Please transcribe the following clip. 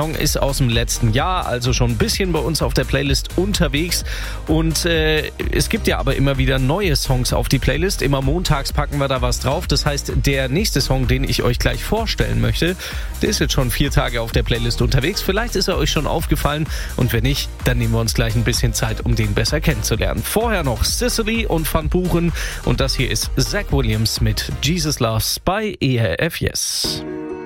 Song ist aus dem letzten Jahr, also schon ein bisschen bei uns auf der Playlist unterwegs. Und es gibt ja aber immer wieder neue Songs auf die Playlist. Immer montags packen wir da was drauf. Das heißt, der nächste Song, den ich euch gleich vorstellen möchte, der ist jetzt schon 4 Tage auf der Playlist unterwegs. Vielleicht ist er euch schon aufgefallen und wenn nicht, dann nehmen wir uns gleich ein bisschen Zeit, um den besser kennenzulernen. Vorher noch Sicily und Van Buren und das hier ist Zach Williams mit Jesus Loves bei ERF Yes.